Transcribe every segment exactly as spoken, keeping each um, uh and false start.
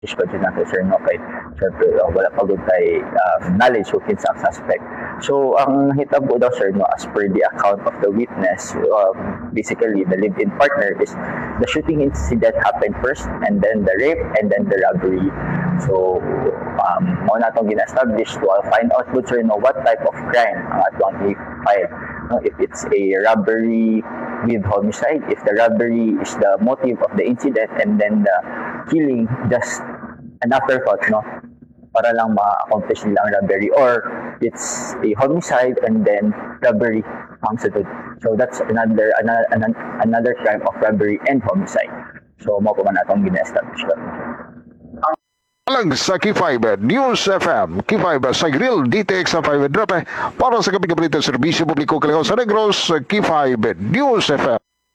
ko din natin, sir, no, kay syempre uh, wala pa gud kay uh, knowledge who kinsa ang suspect. So ang hitabo daw, sir, no, as per the account of the witness, uh, basically the live-in partner is the shooting incident happened first, and then the rape, and then the robbery. So um mo na tong gina-establish to uh, find out good, sir, no, what type of crime ang atong i-file, no, if it's a robbery with homicide, if the robbery is the motive of the incident, and then the killing just an afterthought, no, para lang ma-accomplish nila ang robbery, or it's a homicide and then robbery ang sunod. So that's another another another crime of robbery and homicide. So mo pa man atong gina-establish ko. Alang sa K five News F M, K five sa Grill, D T X sa five Drape, para sa kaping kabalita serbisyo publiko Kalihon sa Negros, K five News F M.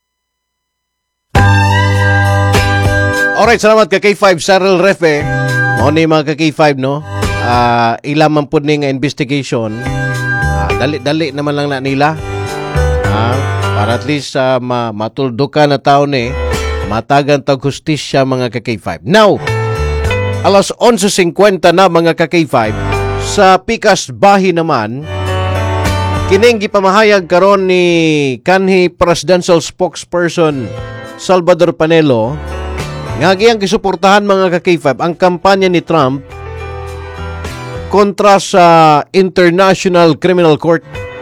Alright, salamat ka K five Cheryl Refe. Mo ni mga ka K five, no? Uh, ilaman po ni nga investigation. Uh, dali-dali naman lang na nila. Uh, para at least uh, ma matuldukan na tao ni matagan tag hustisya mga ka K five. Now, alas onse singkwenta na mga ka K five, sa Pikas Bahi naman, kining gipamahayag karon ni kanhi presidential spokesperson Salvador Panelo nga giyang gisuportahan mga ka K five ang kampanya ni Trump kontra sa International Criminal Court,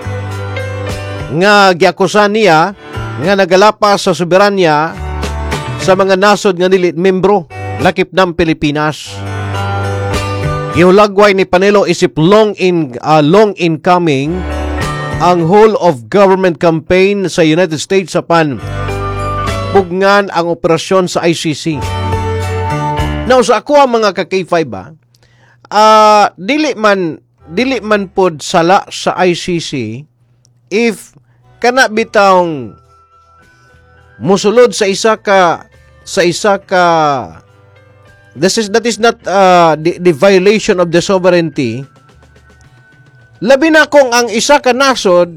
nga giakusan niya nga nagalapas sa soberanya sa mga nasod nga dili membro lakip ng Pilipinas. Gihulagway ni Panelo isip long in uh, long in coming ang whole of government campaign sa United States sa pan pugngan ang operasyon sa I C C. Now sa ako ang mga ka K five ba, uh, dili man dili man pod sala sa I C C if kana bitawng musulod sa isa ka sa isa ka this is that is not uh, the, the violation of the sovereignty. Labi na kung ang isa ka nasod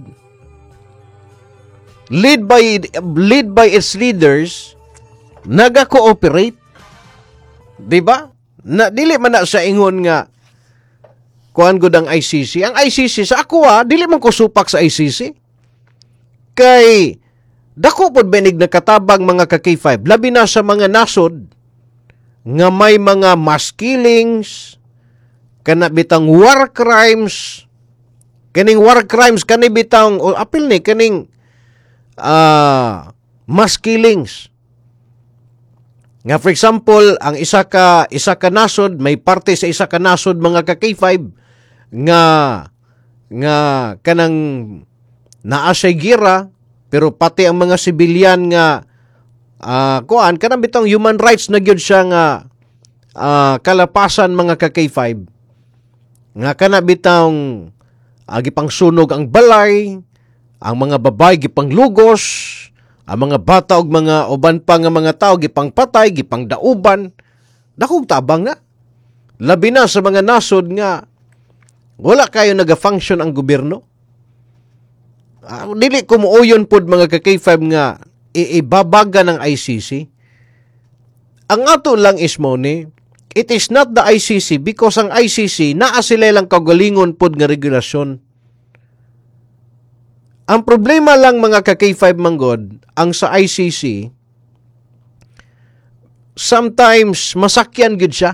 lead by lead by its leaders naga-cooperate, di ba? Na dili man na sa ingon nga kuan gud ang I C C. Ang I C C sa ako ah, dili man ko supak sa I C C. Kay dako pod benig nakatabang mga ka K five labi na sa mga nasod nga may mga mass killings, kana bitang war crimes, kaning war crimes kani bitang o apil ni kaning uh, mass killings. Nga for example, ang isa ka isa ka nasod, may parte sa isa ka nasod mga ka K five nga nga kanang naa say gira, pero pati ang mga sibilyan nga uh, kuan kanang bitong human rights na gyud siya nga uh, kalapasan mga ka K five nga kana bitong uh, gipang sunog ang balay, ang mga babay gipang lugos, ang mga bata ug mga uban pa nga mga tao gipang patay, gipang dauban. Dakong tabang na. Labi na sa mga nasod nga wala kayo naga-function ang gobyerno. Uh, dili ko muuyon pod mga ka K five nga iibabaga ng I C C. Ang ato lang is mo ni, it is not the I C C because ang I C C naa sila lang kagalingon pod nga regulasyon. Ang problema lang mga ka K five manggod, ang sa I C C, sometimes masakyan gud siya.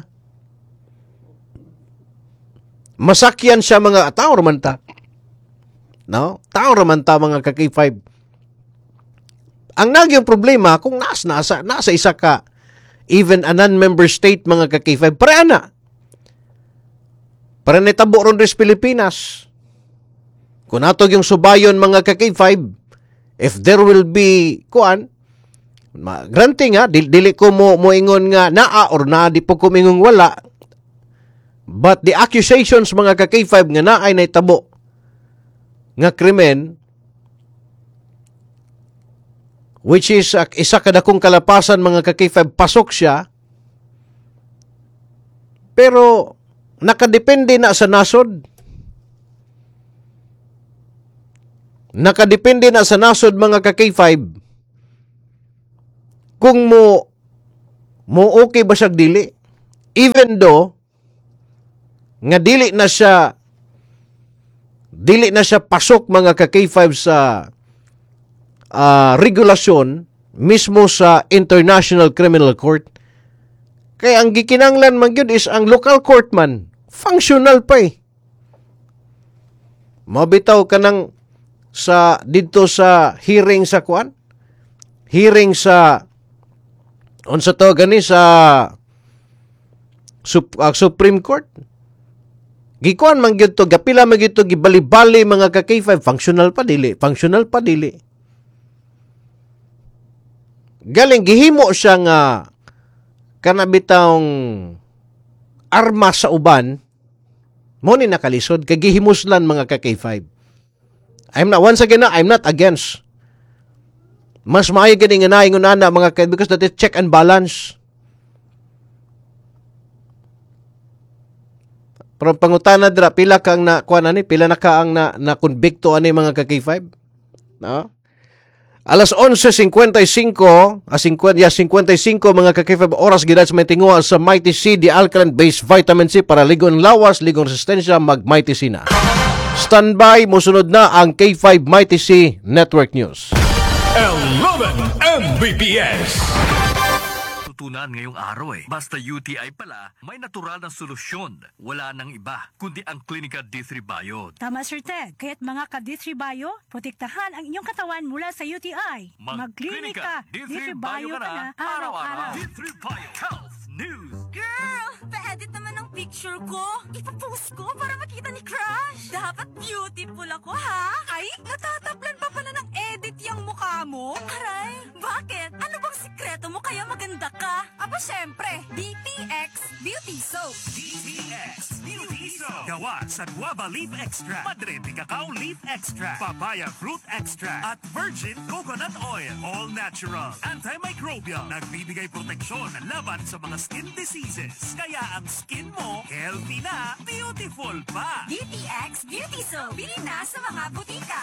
Masakyan siya mga tao raman ta. No? Tao raman ta mga ka K five. Ang nagyong problema kung nas nasa nasa isa ka even a non-member state mga ka K five, para ana. Para netabo ron res Pilipinas. Kung nato yung subayon mga ka K five, if there will be kuan, granting ha, dili, dili ko mo moingon nga naa or na di po ko mingong wala. But the accusations mga ka K five nga naay naitabo nga krimen, which is uh, isa kada kong kalapasan mga ka K five, pasok siya, pero nakadepende na sa nasod. Nakadepende na sa nasod mga ka K five kung mo mo okay ba siya dili. even though nga dili na siya dili na siya pasok mga ka K five sa uh, regulasyon mismo sa International Criminal Court. Kaya ang gikinanglan man gyud is ang local court man functional pa eh. Mabitaw ka ng sa dito sa hearing sa kuan? Hearing sa unsa to gani sa Sup, uh, Supreme Court. Gikuan man gyud to, gapila man gyud to gibali-bali mga ka K five, functional pa dili, functional pa dili. Galing gihimo siya nga kanabitang arma sa uban, mo ni nakalisod kay gihimuslan mga ka K five. I'm not once again na, I'm not against. Mas maayo gani nga naingon ana mga ka because that is check and balance. Pero pangutana dira pila kang na kuan ani pila na ka ang na na konbikto ani mga ka K five. No? Alas onse fifty-five, ah, fifty, yeah, fifty-five mga ka K five oras gidad sa may tinguha sa Mighty C, the alkaline-based vitamin C para ligon lawas, ligon resistensya, mag Mighty C na. Standby, musunod na ang K five Mighty C Network News. eleven M B P S. Tutunan ngayong araw eh. Basta U T I pala, may natural na solusyon. Wala nang iba, kundi ang Clinica D three Bio. Tama, Sir Ted. Kaya't mga ka-D three Bio, protektahan ang inyong katawan mula sa U T I. Mag-klinika, D three Bio ka na araw-araw. D three Bio Health News. Girl, pa-edit naman ang picture ko. Ipapost ko para makita ni Crush. Dapat beautiful ako, ha? Ay, natatablan pa pala ng edit yung mukha mo. Aray, bakit? Ano bang sikreto mo kaya maganda ka? Aba, syempre, D T X Beauty Soap. D T X Beauty Soap. Gawa sa guava leaf extract, Madrid cacao leaf extract, papaya fruit extract, at virgin coconut oil. All natural, antimicrobial, nagbibigay proteksyon laban sa mga skin diseases. Kaya ang skin mo, healthy na, beautiful pa. D T X Beauty Soap. Bili na sa mga butika.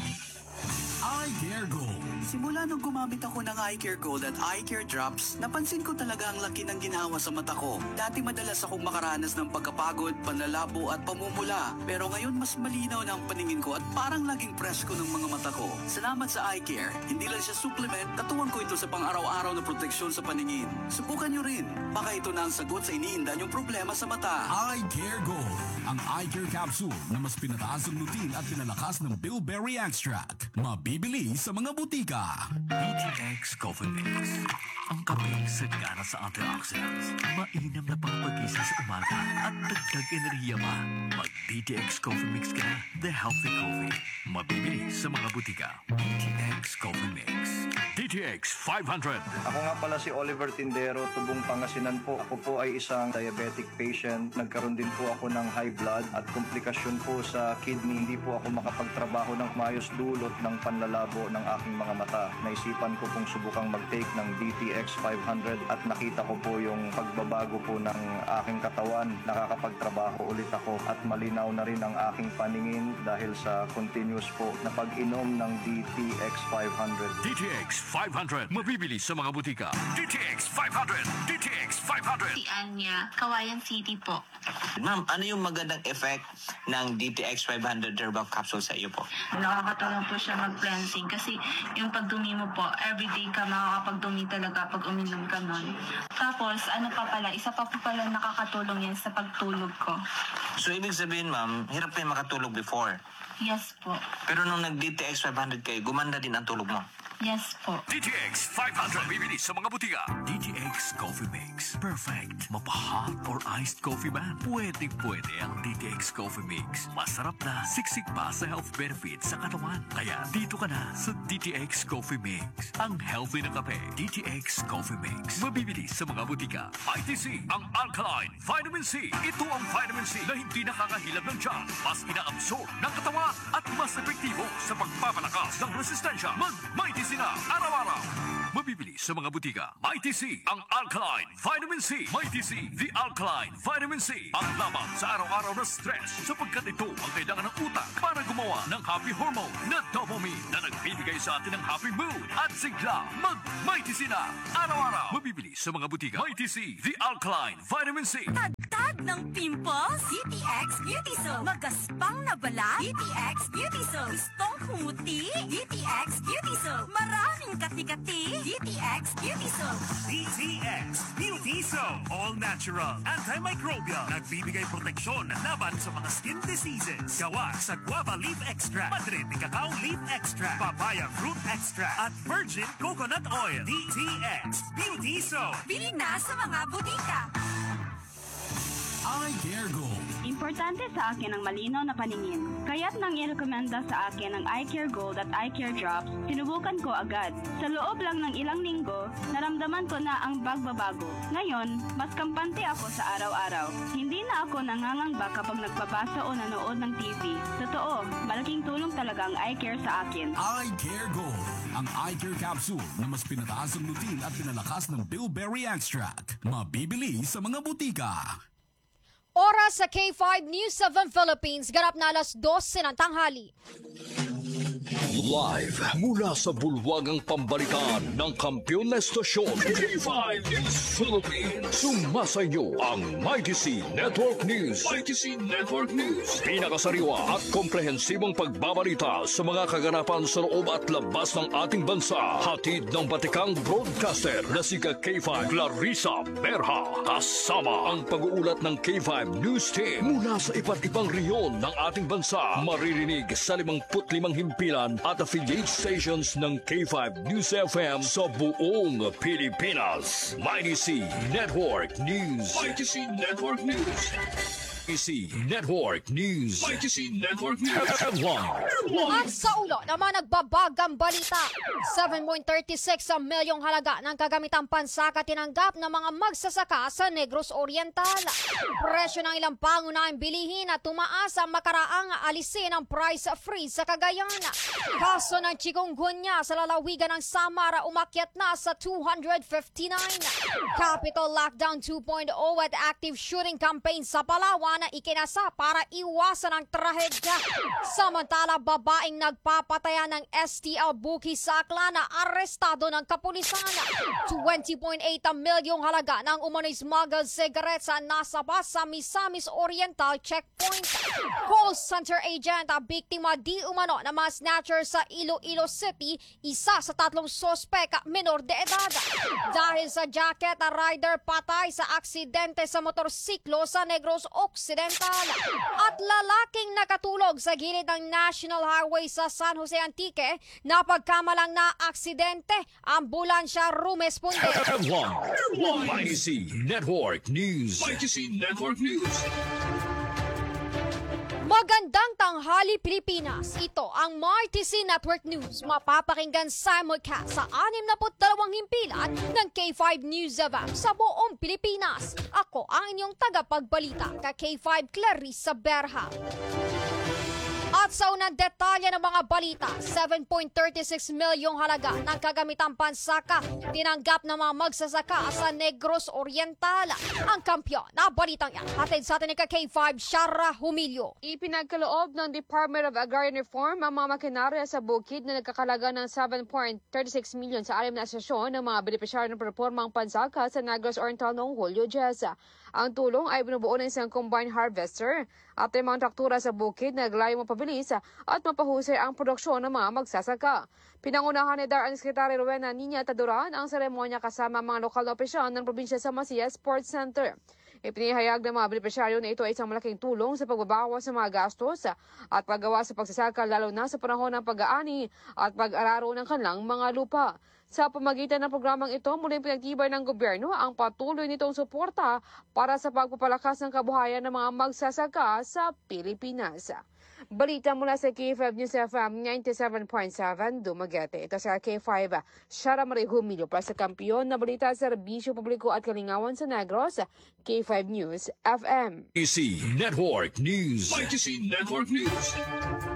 Eye Care Gold. Simula nung gumamit ako ng Eye Care Gold at Eye Care Drops, napansin ko talaga ang laki ng ginhawa sa mata ko. Dati madalas akong makaranas ng pagkapagod, panlalabo at pamumula. Pero ngayon mas malinaw na ang paningin ko at parang laging presko ng mga mata ko. Salamat sa Eye Care. Hindi lang siya supplement, katuwang ko ito sa pang-araw-araw na proteksyon sa paningin. Subukan nyo rin. Baka ito na ang sagot sa iniinda yung problema sa mata. Eye Care Gold. Ang Eye Care Capsule na mas pinataas ang lutin at pinalakas ng bilberry extract. Mabibili sa mga butika. D T X Coffee Mix. Ang kape sagana sa antioxidants. Mainam na pangpagising sa umaga at dagdag enerhiya pa. Mag D T X Coffee Mix ka na. The Healthy Coffee. Mabibili sa mga butika. D T X Coffee Mix. D T X five hundred. Ako nga pala si Oliver Tindero, Tubong Pangasinan po. Ako po ay isang diabetic patient. Nagkaroon din po ako ng high blood at komplikasyon po sa kidney. Hindi po ako makapagtrabaho ng maayos dulot ng panlalabo ng aking mga mata. Naisipan ko pong subukang mag-take ng D T X five hundred at nakita ko po yung pagbabago po ng aking katawan. Nakakapagtrabaho ulit ako at malinaw na rin ang aking paningin dahil sa continuous po na pag-inom ng D T X five hundred. D T X five hundred. Mabibili sa mga butika. D T X five hundred. D T X five hundred. Si Anya, Kawayan City po. Ma'am, ano yung magandang effect ng D T X five hundred Herbal Capsule sa iyo po? Nakakatulong po siya mag-cleansing kasi yung pagdumi mo po, everyday ka makakapagdumi talaga pag uminom ka nun. Tapos, ano pa pala, isa pa po pala nakakatulong yan sa pagtulog ko. So, ibig sabihin, ma'am, hirap kayo makatulog before. Yes po. Pero nung nag-D T X five hundred kayo, gumanda din ang tulog mo. Yes po. D T X five hundred. Mabibili sa mga butika. D T X Coffee Mix. Perfect. Mapa-hot or iced coffee man. Pwede pwede ang D T X Coffee Mix. Masarap na. Siksik pa sa health benefits sa katawan. Kaya dito ka na sa D T X Coffee Mix. Ang healthy na kape. D T X Coffee Mix. Mabibili sa mga butika. I T C, ang alkaline vitamin C. Ito ang vitamin C na hindi nakakahilab ng tiyan. Mas ina-absorb ng katawan at mas epektibo sa pagpapalakas ng resistensya. Mag-Mighty Mighty C na araw-araw. Mabibili sa mga butika. Mighty C, ang Alkaline Vitamin C. Mighty C, the Alkaline Vitamin C. Ang laban sa araw-araw na stress sapagkat ito ang kailangan ng utak para gumawa ng happy hormone na dopamine na nagbibigay sa atin ng happy mood at sigla. Mag-Mighty C na araw-araw. Mabibili sa mga butika. Mighty C, the Alkaline Vitamin C. Tagtag ng pimples? D T X Beauty Soap. Magaspang na balat? D T X Beauty Soap. Gustong kumuti? D T X Beauty Soap. Maraming kati-kati? D T X Beauty Soap. D T X Beauty Soap. All natural, antimicrobial. Nagbibigay proteksyon laban sa mga skin diseases. Gawa sa guava leaf extract, Madrid de cacao leaf extract, papaya fruit extract, at virgin coconut oil. D T X Beauty Soap. Bili na sa mga butika. Eye Care Gold. Importante sa akin ang malinaw na paningin. Kaya't nang irekomenda sa akin ang Eye Care Gold at Eye Care Drops, sinubukan ko agad. Sa loob lang ng ilang linggo, naramdaman ko na ang pagbabago. Ngayon, mas kampante ako sa araw-araw. Hindi na ako nangangamba kapag nagbabasa o nanood ng T V. Totoo, malaking tulong talaga ang Eye Care sa akin. Eye Care Gold. Ang Eye Care Capsule na mas pinataas ang lutin at pinalakas ng bilberry extract. Mabibili sa mga butika. Oras sa K five News seven Philippines, ganap na alas dose ng tanghali. Live mula sa bulwagang pambalitaan ng kampiyon na estasyon K five News Philippines. Sumasayo ang Mighty C Network News. Mighty C Network News. Pinakasariwa at komprehensibong pagbabalita sa mga kaganapan sa loob at labas ng ating bansa. Hatid ng batikang broadcaster na si K five Clarissa Berha. Kasama ang pag-uulat ng K five News Team mula sa iba't ibang reyon ng ating bansa. Maririnig sa limangput limang himpilan at affiliate stations ng K five News F M sa buong Pilipinas. Mighty C Network News. Mighty C Network News. Mighty C Network News. Mighty C Network News. Headline. At sa ulo naman nagbabagang balita. seven point three six milyong halaga ng kagamitang pansaka tinanggap ng mga magsasaka sa Negros Oriental. Presyo ng ilang pangunahing bilihin at tumaas ang makaraang alisin ang price freeze sa Cagayan. Kaso ng chikungunya sa lalawigan ng Samar umakyat na sa two hundred fifty-nine. Capital Lockdown two point oh at active shooting campaign sa Palawan na ikinasa para iwasan ang trahedya. Samantala, babaeng nagpapataya ng S T L Bukis sa Aklan na arestado ng kapulisan. twenty point eight milyong halaga ng umano'y smuggled cigarettes sa nasaba sa Misamis Oriental Checkpoint. Call center agent ang biktima di umano na mga snatcher sa Iloilo City, isa sa tatlong sospek menor de edad. Dahil sa jacket, rider patay sa aksidente sa motorsiklo sa Negros Occidental. At lalaking nakatulog sa gilid ng National Highway sa San Jose Antique, napagkamalang na aksidente, ambulansya rumesponde. Headline. Mighty C Network News. Mighty C Network News. Magandang tanghali Pilipinas. Ito ang Mighty C Network News. Mapapakinggan simulcast sa anim na dalawang himpilan ng K five News F M sa buong Pilipinas. Ako ang inyong tagapagbalita, ka K five Clarissa Berha. At sa unang detalye ng mga balita, seven point three six milyong halaga ng kagamitang pansaka tinanggap ng mga magsasaka sa Negros Oriental. Ang kampyon na balitang yan, hatid sa atin ni K five Shara Humilio. Ipinagkaloob ng Department of Agrarian Reform ang mga makinarya sa bukid na nagkakalaga ng seven point three six milyon sa anim na asosasyon ng mga benepisyaryo ng reformang pansaka sa Negros Oriental noong Hulyo ten. Ang tulong ay binubuo ng isang combine harvester at may mga traktura sa bukid na naglayong mapabilis at mapahusay ang produksyon ng mga magsasaka. Pinangunahan ni Darang Secretary Rowena Nina Taduran ang seremonya kasama mga lokal na opisyal ng probinsya sa Masiya Sports Center. Ipinihayag ng mga benepisyaryo na ito ay isang malaking tulong sa pagbabawas sa mga gastos at paggawa sa pagsasaka lalo na sa panahon ng pag-aani at pag-araro ng kanilang mga lupa. Sa pamagitan ng programang ito, muling pinagtibay ng gobyerno ang patuloy nitong suporta para sa pagpapalakas ng kabuhayan ng mga magsasaka sa Pilipinas. Balita mula sa K five News F M ninety-seven point seven Dumaguete. Ito sa K five, Shara Marie Humilio para sa kampiyon na balita sa serbisyo publiko at kalingawan sa Negros, K five News F M. Mighty C Network News. Mighty C Network News.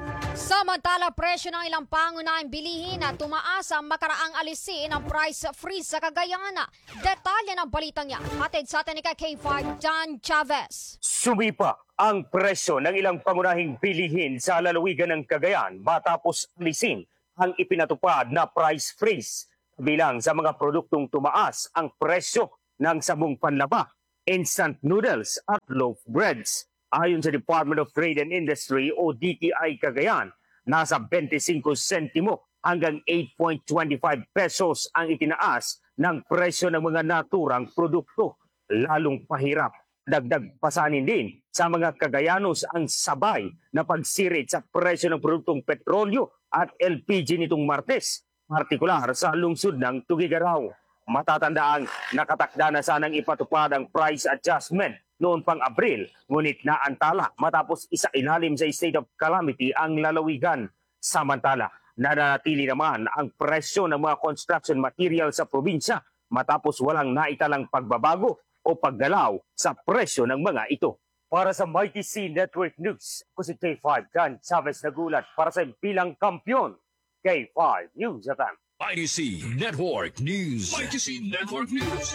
Samantala, presyo ng ilang pangunahing bilihin na tumaas ang makaraang alisin ng price freeze sa Cagayan. Detalye ng balitang yan, hatid sa atin ni K five Dan Chavez. Sumipa ang presyo ng ilang pangunahing bilihin sa lalawigan ng Cagayan matapos alisin ang ipinatupad na price freeze. Bilang sa mga produktong tumaas ang presyo ng sabong panlaba, instant noodles at loaf breads. Ayon sa Department of Trade and Industry o D T I Cagayan, nasa twenty-five sentimo hanggang eight point two five pesos ang itinaas ng presyo ng mga naturang produkto. Lalong pahirap. Dagdag pasanin din sa mga Cagayanos ang sabay na pagsirit sa presyo ng produktong petrolyo at L P G nitong Martes, partikular sa lungsod ng Tugigaraw. Matatandaang nakatakda na sanang ipatupad ang price adjustment noon pang Abril, ngunit naantala matapos isa ilalim sa state of calamity ang lalawigan. Samantala, nananatili naman ang presyo ng mga construction material sa probinsya matapos walang naitalang pagbabago o paggalaw sa presyo ng mga ito. Para sa Mighty C Network News, ako si K five Dan Chavez nagulat para sa bilang kampiyon. K five News at Mighty C Network News. Mighty C Network News.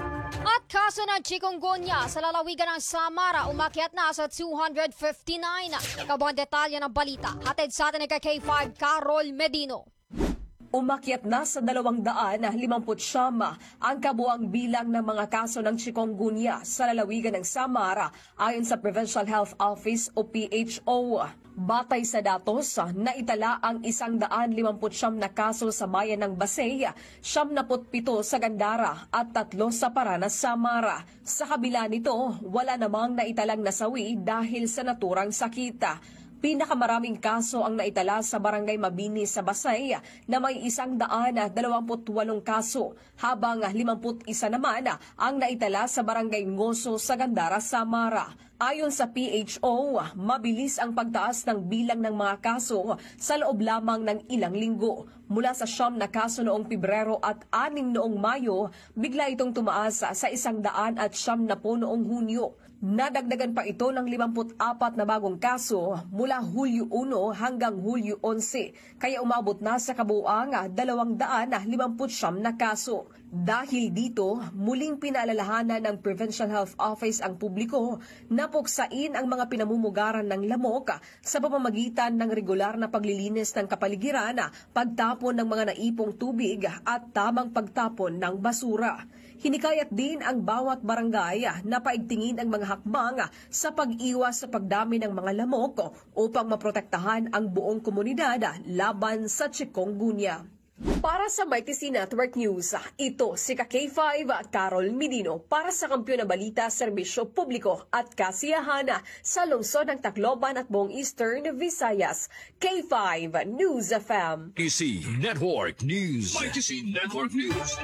At kaso ng chikungunya sa lalawigan ng Samara umakyat na sa two hundred fifty-nine. Kabuang detalye ng balita, hatid sa atin ni K five Carol Medino. Umakyat na sa dalawang daan na limamput siyam ang kabuang bilang ng mga kaso ng chikungunya sa lalawigan ng Samara ayon sa Provincial Health Office o P H O. Batay sa datos, naitala ang isang daan limamput siyam na kaso sa bayan ng Basay, siyam naput pito sa Gandara at tatlo sa Paranas, Samara. Sa kabila nito, wala namang naitalang nasawi dahil sa naturang sakit. Pinakamaraming kaso ang naitala sa Barangay Mabini sa Basay na may isang daan na dalawamput walong kaso, habang limamput isa naman ang naitala sa Barangay Ngoso sa Gandara, Samara. Ayon sa P H O, mabilis ang pagtaas ng bilang ng mga kaso sa loob lamang ng ilang linggo. Mula sa siyam na kaso noong Pebrero at anim noong Mayo, bigla itong tumaas sa isang daan at siyam na po noong Hunyo. Nadagdagan pa ito ng limamput apat na bagong kaso mula Hulyo one hanggang Hulyo eleven, kaya umabot na sa kabuuang dalawang daan na limamput siyam na kaso. Dahil dito, muling pinaalalahanan ng Provincial Health Office ang publiko na puksain ang mga pinamumugaran ng lamok sa pamamagitan ng regular na paglilinis ng kapaligiran, pagtapon ng mga naipong tubig at tamang pagtapon ng basura. Hinikayat din ang bawat barangay na paigtingin ang mga hakbang sa pag-iwas sa pagdami ng mga lamok upang maprotektahan ang buong komunidad laban sa chikungunya. Para sa Mighty C Network News, ito si K five Carol Medino para sa Kampiyon na Balita, Serbisyo Publiko at Kasiyahan sa lungsod ng Tacloban at buong Eastern Visayas. K five News F M. Mighty C Network News. Mighty C Network News.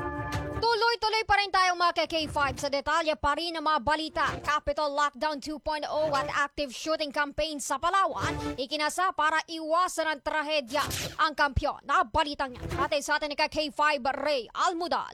Tuloy-tuloy pa rin tayong mga K five sa detalye pa rin ng mga balita. Capital Lockdown two point oh at active shooting campaign sa Palawan, ikinasa para iwasan ang trahedya. Ang kampiyon na balitang yan, atin sa atin ni K five Ray Almudal.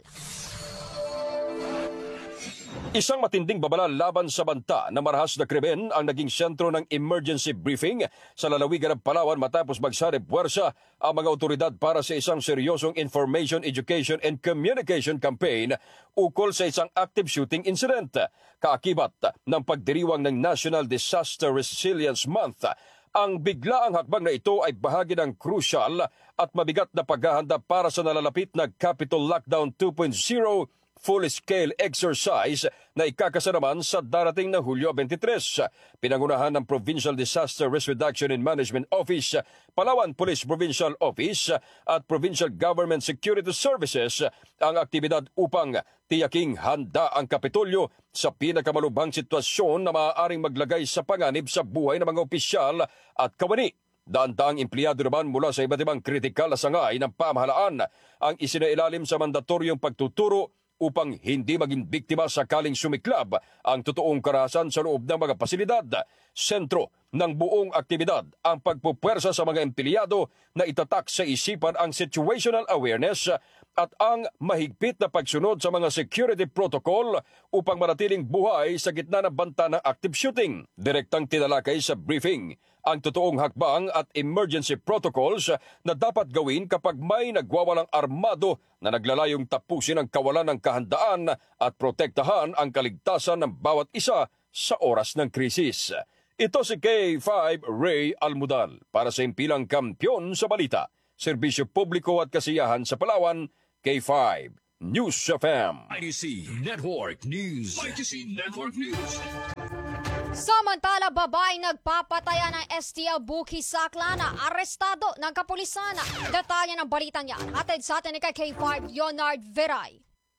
Isang matinding babala laban sa banta na marahas na krimen ang naging sentro ng emergency briefing sa lalawigan ng Palawan matapos magsari puwersa ang mga otoridad para sa isang seryosong information, education and communication campaign ukol sa isang active shooting incident. Kaakibat ng pagdiriwang ng National Disaster Resilience Month, ang biglaang hakbang na ito ay bahagi ng crucial at mabigat na paghahanda para sa nalalapit na Capital Lockdown two point oh full-scale exercise na ikakasanaman sa darating na Hulyo twenty-three. Pinangunahan ng Provincial Disaster Risk Reduction and Management Office, Palawan Police Provincial Office at Provincial Government Security Services ang aktibidad upang tiyaking handa ang Kapitolyo sa pinakamalubhang sitwasyon na maaaring maglagay sa panganib sa buhay ng mga opisyal at kawani. Daang-daang empleyado naman mula sa iba't ibang kritikal na sangay ng pamahalaan ang isinailalim sa mandatoryong pagtuturo upang hindi maging biktima sakaling sumiklab ang totoong karahasan sa loob ng mga pasilidad. Sentro ng buong aktibidad ang pagpupwersa sa mga empleyado na itatak sa isipan ang situational awareness at ang mahigpit na pagsunod sa mga security protocol upang manatiling buhay sa gitna ng banta ng active shooting. Direktang tinalakay sa briefing ang totoong hakbang at emergency protocols na dapat gawin kapag may nagwawalang armado na naglalayong tapusin ang kawalan ng kahandaan at protektahan ang kaligtasan ng bawat isa sa oras ng krisis. Ito si K five Ray Almudal para sa Impilang Kampyon sa Balita, Serbisyo Publiko at Kasiyahan sa Palawan, K five News F M. I T C Network News. I T C Network News. Samantala, babae nagpapataya ng S T L Bukid sa Aklana, arestado ng kapulisan. Detalye ng balitang yan, hatid sa atin ni K five Leonard Veray.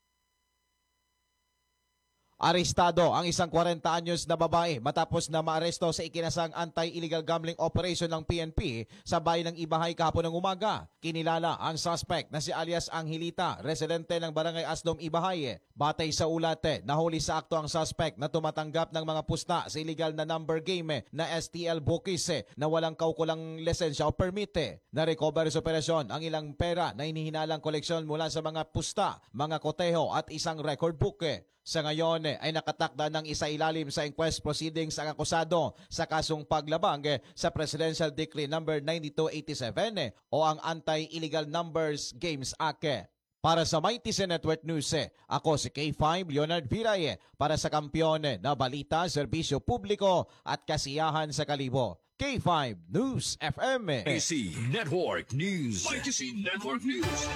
Arestado ang isang forty anyos na babae matapos na maaresto sa ikinasang anti-illegal gambling operation ng P N P sa bayan ng Ibahay kahapon ng umaga. Kinilala ang suspect na si alias Angelita, residente ng Barangay Asdom, Ibahay. Batay sa ulat, nahuli sa akto ang suspect na tumatanggap ng mga pusta sa illegal na number game na S T L Bookies na walang kaukulang lisensya o permit. Na-recover sa operasyon ang ilang pera na hinihinalang koleksyon mula sa mga pusta, mga koteho at isang record book. Sa ngayon ay nakatakda ng isa ilalim sa inquest proceedings ang akusado sa kasong paglabag sa Presidential Decree number ninety-two eighty-seven o ang Anti-Illegal Numbers Games Act. Para sa Mighty C Network News, ako si K five Leonard Viray para sa Kampiyon na Balita, Serbisyo Publiko at Kasiyahan sa Kalibo. K five News F M. I T C Network News. I T C Network News.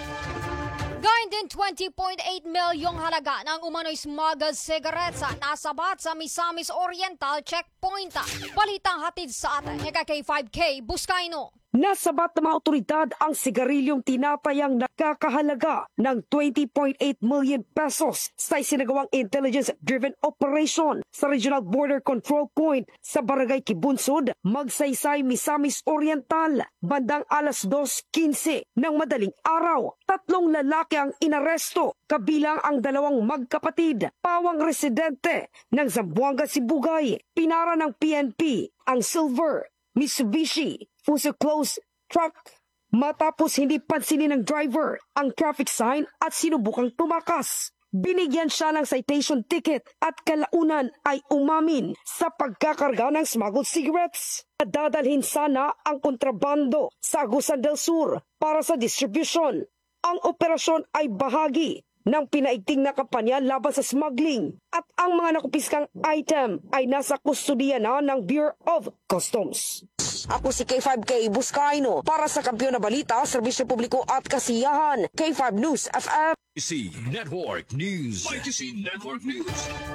Gayun din twenty point eight milyong halaga ng umano'y smuggled cigarettes nasabat sa Misamis Oriental Checkpoint. Balitang hatid sa atin ni K five K Buscaino. Nasabat ng mga otoridad ang sigarilyong tinatayang nakakahalaga ng twenty point eight million pesos sa isinagawang intelligence-driven operation sa Regional Border Control Point sa Barangay Kibunsod, Magsaysay, Misamis Oriental. Bandang alas dos quince ng madaling araw, tatlong lalaki ang inaresto, kabilang ang dalawang magkapatid, pawang residente ng Zamboanga, Sibugay. Pinara ng P N P ang silver Mitsubishi Fuso Close truck matapos hindi pansinin ng driver ang traffic sign at sinubukang tumakas. Binigyan siya ng citation ticket at kalaunan ay umamin sa pagkakarga ng smuggled cigarettes. Dadalhin sana ang kontrabando sa Agusan del Sur para sa distribution. Ang operasyon ay bahagi ng pinaigting na kampanya laban sa smuggling at ang mga nakupiskang item ay nasa kustudiya na ng Bureau of Customs. Ako si K five K Buscaino para sa Kampiyon na Balita, Serbisyo Publiko at Kasiyahan, K five News F M. I T C Network News. I T C Network News.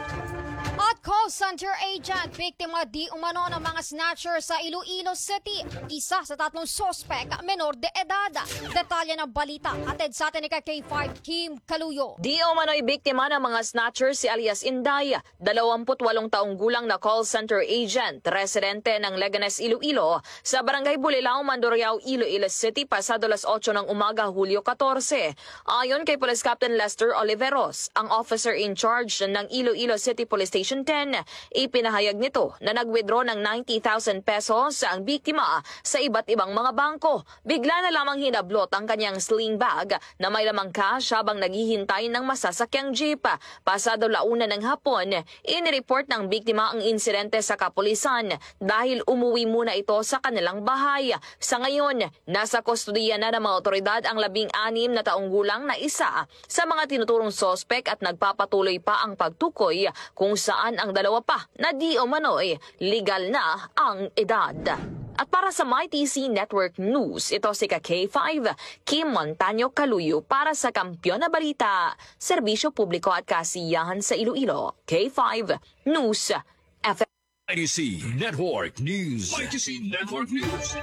At call center agent, biktima di umano ng mga snatcher sa Iloilo City. Isa sa tatlong sospek, menor de edad. Detalye ng balita, atid sa atin ni K five Kim Kaluyo. Di umano'y biktima ng mga snatcher si alias Inday, dalawampu't walong taong gulang na call center agent, residente ng Leganes, Iloilo, sa Barangay Bulilao, Mandurriao, Iloilo City, pasado las otso ng umaga, Hulyo fourteen. Ayon kay Police Captain Lester Oliveros, ang officer in charge ng Iloilo City Police Station ten, ipinahayag nito na nag-withdraw ng ninety thousand pesos ang biktima sa iba't ibang mga bangko. Bigla na lamang hinablot ang kanyang sling bag na may lamang cash habang naghihintay ng masasakyang jeep. Pasado launa ng hapon, inireport ng biktima ang insidente sa kapulisan dahil umuwi muna ito sa kanilang bahay. Sa ngayon, nasa kustudiya na ng mga otoridad ang labing-anim na taong gulang na isa sa mga tinuturong sospek at nagpapatuloy pa ang pagtukoy kung saan ang dalawa pa na di umano'y legal na ang edad. At para sa Mighty C Network News, ito si K five Kim Montaño Kaluyo para sa Kampiyon na Balita, Serbisyo Publiko at Kasiyahan sa Iloilo, K five News F M. I T C Network News. I T C Network News.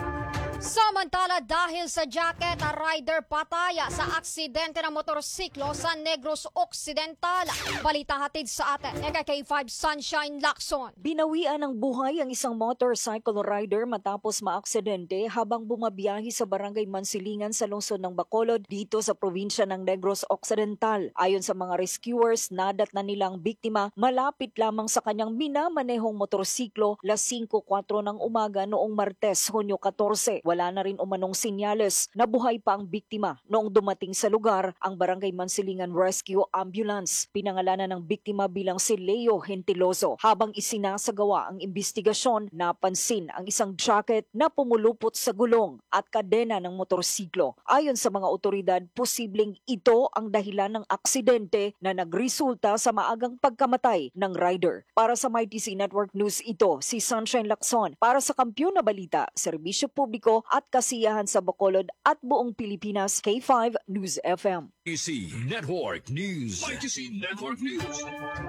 Samantala, dahil sa jacket, rider pataya sa aksidente ng motorsiklo sa Negros Occidental. Balita hatid sa atin ni K five Sunshine Lacson. Binawian ng buhay ang isang motorcycle rider matapos maaksidente habang bumabiyahe sa barangay Mansilingan sa lungsod ng Bacolod dito sa probinsya ng Negros Occidental. Ayon sa mga rescuers, nadat na nilang biktima malapit lamang sa kanyang minamanehong motorsiklo las singko kwatro ng umaga noong Martes, Hunyo fourteen. Wala na rin umanong sinyales na buhay pa ang biktima noong dumating sa lugar ang Barangay Mansilingan Rescue Ambulance. Pinangalanan ng biktima bilang si Leo Gentiloso. Habang isinasagawa ang investigasyon, napansin ang isang jacket na pumulupot sa gulong at kadena ng motorsiklo. Ayon sa mga otoridad, posibleng ito ang dahilan ng aksidente na nagresulta sa maagang pagkamatay ng rider. Para sa M Y T C Network News, ito si Sunshine Lacson. Para sa Kampiyon na Balita, Serbisyo Publiko at Kasiyahan sa Bacolod at buong Pilipinas, K five News F M. Y T C Network News. Y T C Network News.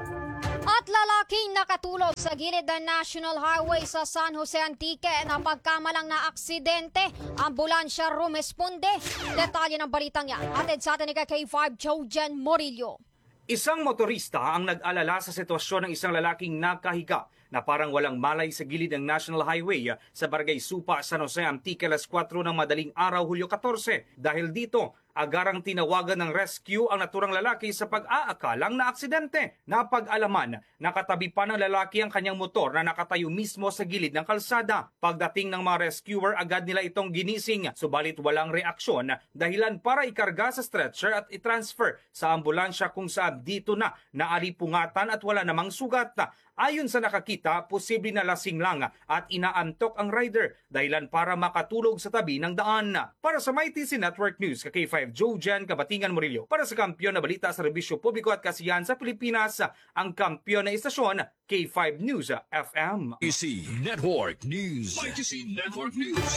At lalaking nakatulog sa gilid ng National Highway sa San Jose Antique na pagkamalang na aksidente. Ambulansya rumesponde. Detalye ng balitang yan. Atid sa atin ni K five Jojen Morillo. Isang motorista ang nag-alala sa sitwasyon ng isang lalaking nakahiga na parang walang malay sa gilid ng National Highway sa Barangay Supa, San Jose Antique, alas kwatro ng madaling araw, Hulyo katorse. Dahil dito, agarang tinawagan ng rescue ang naturang lalaki sa pag-aakalang na aksidente. Napag-alaman, nakatabi pa ng lalaki ang kanyang motor na nakatayo mismo sa gilid ng kalsada. Pagdating ng mga rescuer, agad nila itong ginising, subalit walang reaksyon, dahilan para ikarga sa stretcher at itransfer sa ambulansya kung saan dito na naaripungatan at wala namang sugat. Ayon sa nakakita, posible na lasing lang at inaantok ang rider, dahilan para makatulog sa tabi ng daan. Para sa M Y T C Network News, K five Jojen Kabatingan Murillo. Para sa Kampiyon na Balita sa Serbisyo Publiko at Kasiyahan sa Pilipinas, ang kampiyon na istasyon, K five News F M. Y T C Network News. Y T C Network News.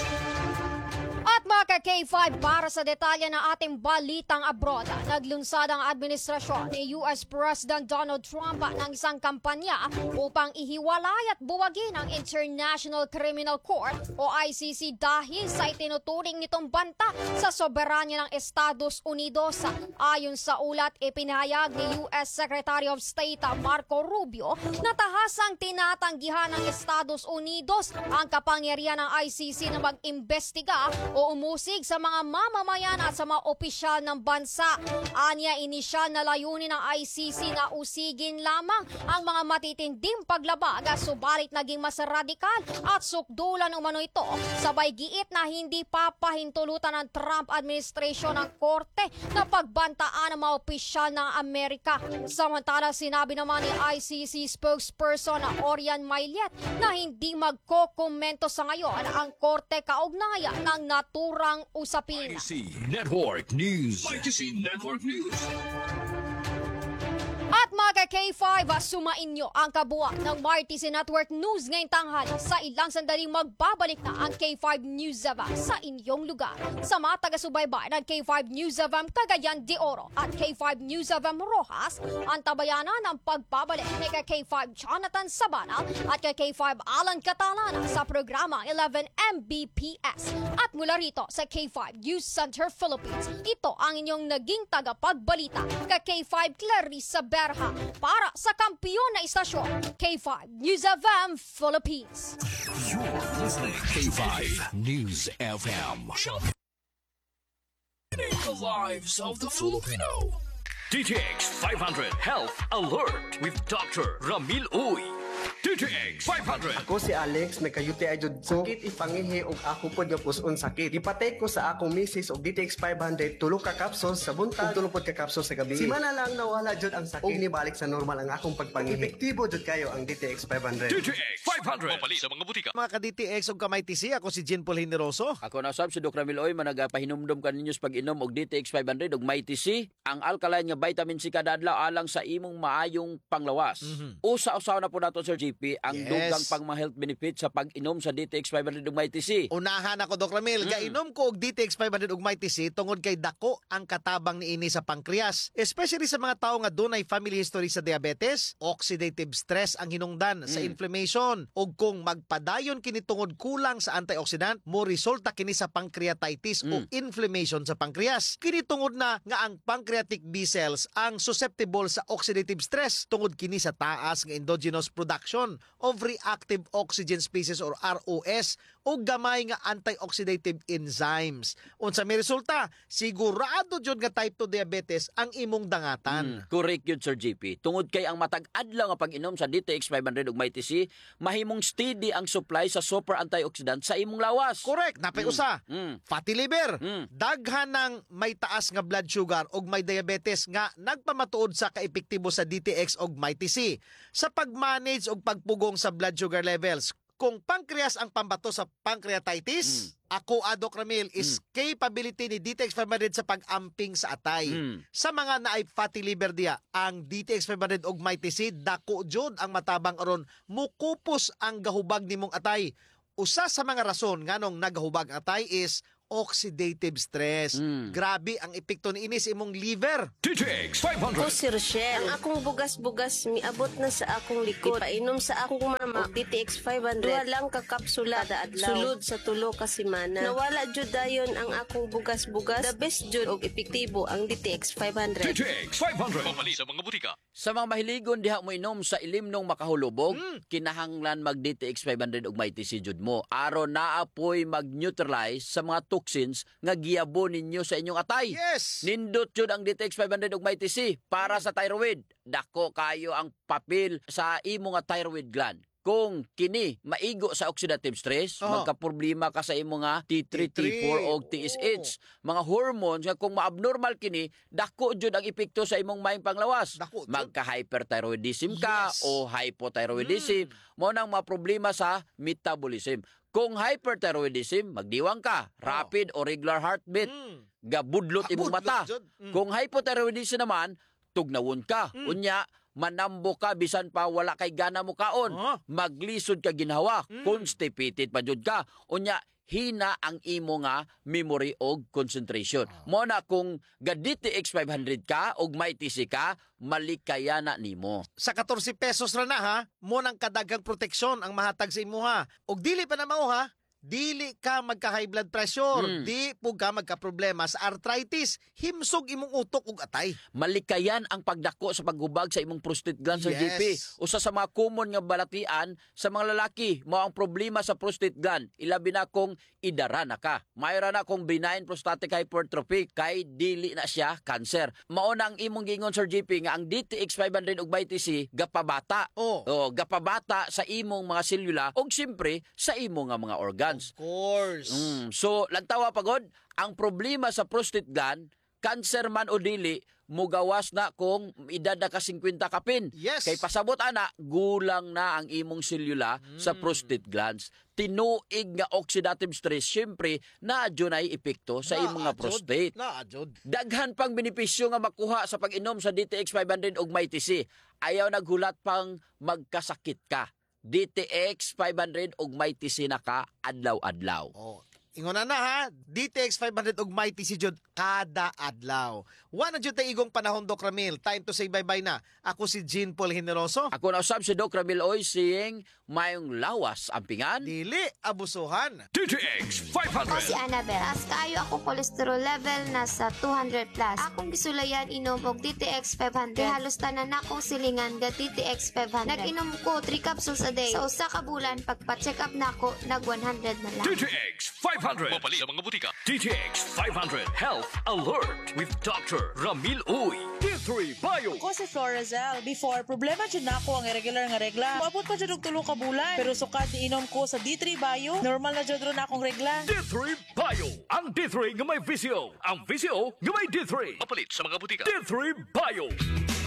At mga K five, para sa detalye ng ating balitang abroad, naglunsad ang administrasyon ni U S President Donald Trump ng isang kampanya upang ihiwalay at buwagin ang International Criminal Court o I C C dahil sa itinuturing nitong banta sa soberanya ng Estados Unidos. Ayon sa ulat, ipinahayag ni U S Secretary of State Marco Rubio na tahasang tinatanggihan ng Estados Unidos ang kapangyarihan ng I C C na mag-imbestiga o umusig sa mga mamamayan at sa mga opisyal ng bansa. Anya, inisyal na layunin ng I C C na usigin lamang ang mga matitinding paglabag, subalit naging mas radikal at sukdulan umano ito, sabay giit na hindi papahintulutan ng Trump administration ng korte na pagbantaan ng mga opisyal ng Amerika. Samantala, sinabi naman ni I C C spokesperson na Orion Maillet na hindi magkokomento sa ngayon ang korte kaugnaya ng naturang usapin. Y T C Network News. Y T C Network News. At mga K five, sumainyo ang kabuuan ng M Y T C Network News ngayong tanghali. Sa ilang sandaling magbabalik na ang K five News F M sa inyong lugar. Sa mga taga-subaybay ng K five News F M Cagayan de Oro at K five News F M Rojas, ang tabayanan ng pagbabalik ni K five Jonathan Sabana at K five Alan Catalana sa programa eleven M B P S. At mula rito sa K five News Center Philippines, ito ang inyong naging tagapagbalita, K five Clarissa Berha, para sa kampiyon na istasyon, K five News F M Philippines. You're listening K five News F M. The lives of the Filipino. D T X five hundred Health Alert with Doctor Ramil Uy. D T X five hundred. Ako si Alex, may ka-U T I jud ko. Sakit ipangihi og ako pod nga puson sakit. Ipatay ko sa akong misis og D T X five hundred, tulo ka capsules sa buntag, tulo pod ka capsules sa gabi. Simana lang nawala jud ang sakit. Og nibalik sa normal ang akong pagpangihi. Epektibo jud kayo ang D T X five hundred. D T X five hundred. Mapali sa mga butika. Mga ka-D T X og ka-M Y T C, ako si Jean Paul Generoso. Ako na sab si Doc Ramil Oy, managapahinumdum kaninyo sa pag-inom og D T X five hundred og M Y T C, ang alkaline nga vitamin C kada adlaw alang sa imong maayong panglawas. Mm-hmm. Usa-usaw na po nato Sir G P ang yes. dugang pang mga health benefits sa pag-inom sa D T X five hundred ug M Y T C. Unahan ako Doc Ramil, mm. gainom ko og D T X five hundred ug M Y T C tungod kay dako ang katabang niini sa pankreas, especially sa mga tawo nga dunay family history sa diabetes, oxidative stress ang hinungdan mm. sa inflammation, ug kung magpadayon kini tungod kulang sa antioxidant, mo resulta kini sa pancreatitis mm. o inflammation sa pankreas. Kini tungod na nga ang pancreatic B cells ang susceptible sa oxidative stress tungod kini sa taas nga endogenous production of reactive oxygen species or R O S o gamay nga antioxidative enzymes. Unsa may resulta, sigurado jud nga type two diabetes ang imong dangatan. Hmm, correct yun, Sir J P. Tungod kay ang matag-adlaw nga pag-inom sa D T X five hundred ug may T C, mahimong steady ang supply sa super antioxidant sa imong lawas. Correct, napay usa. Mm. Fatty liver, Mm. daghan ng may taas nga blood sugar ug may diabetes nga nagpamatuod sa kaepektibo sa D T X ug may T C sa pag-manage ug pagpugong sa blood sugar levels. Kung pancreas ang pambato sa pancreatitis, Mm. ako Adok Ramil is capability ni D T X five hundred sa pag-amping sa atay. Mm. Sa mga naay fatty liver diya, ang D T X five hundred ug may T C dako jud ang matabang aron mukupos ang gahubag nimong atay. Usa sa mga rason nganong nagahubag ang atay is oxidative stress. Grabe ang epekto ni inis imong liver. D T X five hundred. Ako si Rochelle. Ang akong bugas-bugas miabot na sa akong likod. Painom sa akong mama og D T X five hundred. Duha lang ka kapsula kada adlaw. Sulod sa tulo ka semana. Nawala jud dayon ang akong bugas-bugas. The best jud og epektibo ang D T X five hundred. D T X five hundred. Pamali sa mga butika. Sa mga mahiligon diha mo inom sa ilim nung makahulubog, kinahanglan mag D T X five hundred ug may T C jud mo aron naapoy mag-neutralize sa mga toxins nga giyabo ninyo sa inyong atay. Yes. Nindot jud ang D T X five hundred ug may T C para sa thyroid. Dako kayo ang papel sa imo nga thyroid gland. Kung kini maigo sa oxidative stress, Oh. magkaproblema ka sa imo nga T three, T four o T S H. Mga hormones nga kung ma-abnormal kini, dako jud ang epekto sa imong maayong panglawas. Magka-hyperthyroidism ka Yes. o hypothyroidism, mo nang mga problema sa metabolism. Kung hyperthyroidism, magdiwang ka, rapid o regular heartbeat, gabudlot imong mata. jud. Mm. Kung hypothyroidism naman, tugnawon ka. Unya, manambo ka bisan pa wala kay gana mo kaon. Maglisod ka ginhawa, constipated pa jud ka. Unya, hina ang imo nga memory og concentration. Mo na kung ga D T X five hundred ka og may T C ka, malikaya na nimo. Sa fourteen pesos ra na ha, mo nang kadagang proteksyon ang mahatag sa imo ha. Og dili pa na mao ha, dili ka magka-high blood pressure, Mm. di po ka magka-problema sa arthritis, himsog imong utok ug atay. Malikayan ang pagdako sa paghubag sa imong prostate gland sa Yes. G P. Usa sa mga common nga balatian sa mga lalaki mao ang problema sa prostate gland. Ilabi na kung idara na ka. Mayroon na kung benign prostatic hypertrophy kay dili na siya cancer. Mao na ang imong gingon Sir G P nga ang D T X five hundred ug may T C gapabata. Oh. O gapabata sa imong mga selula ug siyempre sa imong nga mga organs. Of course. Mm, so, lantawa pagod, ang problema sa prostate gland, cancer man o dili, mugawas na kung edad na ka fifty kapin. Yes. Kay pasabot ana, gulang na ang imong selula sa prostate glands. Tinuig nga oxidative stress, syempre, naadyo na epekto sa imong nga prostate. Naadjod. Daghan pang benepisyo nga makuha sa pag-inom sa D T X five hundred ug may T C. Ayaw naghulat pang magkasakit ka. D T X five hundred ug may T C na ka adlaw-adlaw. Oh. Ingon na na ha, D T X five hundred ug may T C jud kada adlaw. Wa na jud tay igong panahon Doc Ramil. Time to say bye-bye na. Ako si Jean Paul Generoso. Ako na usab si Doc Ramil Oy siyeng mayong lawas ampingan. Dili abusuhan. D T X five Ako hundred. si Annabel. Taas kaayo ako cholesterol level nasa two hundred plus. Akong gisulayan inom og D T X five hundred. Kaya halos tanan akong silingan ga D T X five hundred. Nag-inom ko three capsules a day. Sa usa ka bulan pagpa-check up nako nag one hundred na lang. D T X five hundred. Mapali sa mga butika. D T X five hundred Health Alert with Doctor Ramil Uy. D three Bio. Ako si Florazel. Before, problema dyan na ako ang irregular nga regla. Mabot pa dyan og tulo ka bulan. Pero sukad ni inom ko sa D three Bio, normal na dyan ron akong regla. D three Bio. Ang D three nga may V C O. Ang V C O nga may D three. Mapalit sa mga butika. D three Bio.